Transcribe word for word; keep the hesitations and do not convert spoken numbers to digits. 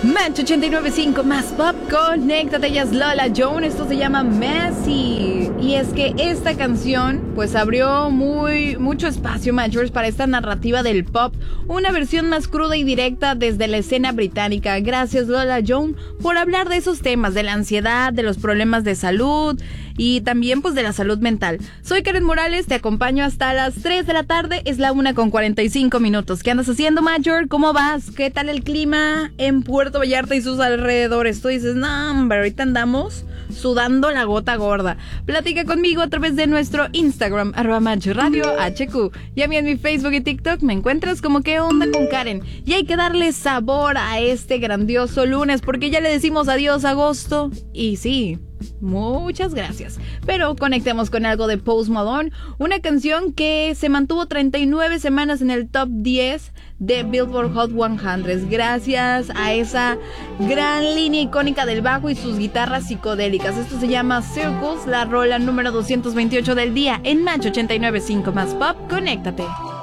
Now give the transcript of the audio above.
Match ochenta y nueve punto cinco más pop, conéctate, ella es Lola Jones, esto se llama Messi. Y es que esta canción pues abrió muy mucho espacio, Matchers, para esta narrativa del pop, una versión más cruda y directa desde la escena británica. Gracias, Lola Jones, por hablar de esos temas, de la ansiedad, de los problemas de salud y también pues de la salud mental. Soy Karen Morales, te acompaño hasta las tres de la tarde, es la una con cuarenta y cinco minutos. ¿Qué andas haciendo, Major? ¿Cómo vas? ¿Qué tal el clima en Puerto Vallarta y sus alrededores? Tú dices, no, hombre, ahorita andamos sudando la gota gorda. Platica conmigo a través de nuestro Instagram, arroba Match Radio H Q. Y a mí en mi Facebook y TikTok me encuentras como ¿Qué onda con Karen? Y hay que darle sabor a este grandioso lunes, porque ya le decimos adiós a agosto. Y sí, muchas gracias. Pero conectemos con algo de Post Malone, una canción que se mantuvo treinta y nueve semanas en el top diez de Billboard Hot cien, gracias a esa gran línea icónica del bajo y sus guitarras psicodélicas. Esto se llama Circles, la rola número doscientos veintiocho del día en Match ochenta y nueve punto cinco más pop. Conéctate.